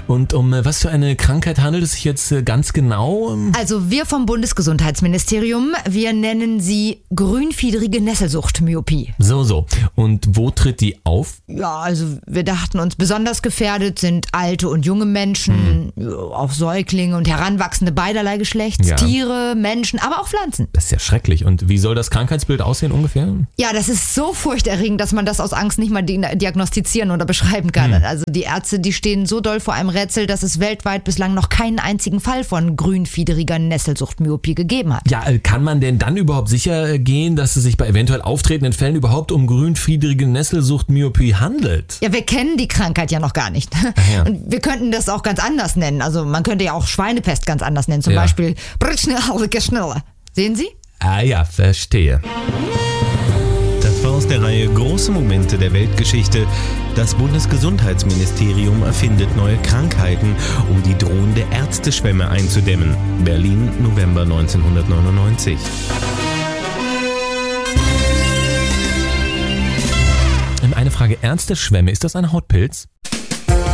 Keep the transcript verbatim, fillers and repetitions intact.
Und um äh, was für eine Krankheit handelt es sich jetzt äh, ganz genau? Also wir vom Bundesgesundheitsministerium, wir nennen sie grünfiedrige Nesselsuchtmyopie. So, so. Und wo tritt die auf? Ja, also wir dachten uns, besonders gefährdet sind alte und junge Menschen, hm. auch Säuglinge und Heranwachsende beiderlei Geschlechts, ja. Tiere, Menschen, aber auch Pflanzen. Das ist ja schrecklich. Und wie soll das Krankheitsbild aussehen ungefähr? Ja, das ist so furchterregend, dass man das aus Angst nicht mal diagnostizieren oder beschreiben kann. Hm. Also die Ärzte, die stehen so doll vor einem Rätsel, dass es weltweit bislang noch keinen einzigen Fall von grünfiedriger Nesselsuchtmyopie gegeben hat. Ja, kann man denn dann überhaupt sicher gehen, dass es sich bei eventuell auftretenden Fällen überhaupt um grünfiedrige Nesselsuchtmyopie handelt? Ja, wir kennen die Krankheit ja noch gar nicht. Ja. Und wir könnten das auch ganz anders nennen. Also man könnte ja auch Schweinepest ganz anders nennen. Zum ja. Beispiel Schneller. Sehen Sie? Ah ja, verstehe. Das war aus der Reihe Große Momente der Weltgeschichte. Das Bundesgesundheitsministerium erfindet neue Krankheiten, um die drohende Ärzteschwemme einzudämmen. Berlin, November neunzehnhundertneunundneunzig. Eine Frage, Ärzteschwemme, ist das ein Hautpilz?